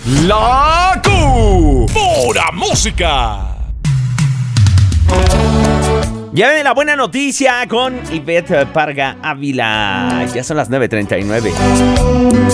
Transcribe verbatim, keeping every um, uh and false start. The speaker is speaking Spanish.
La Q. Pura música. Ya viene la buena noticia con Ivette Parga Ávila. Ya son las nueve treinta y nueve.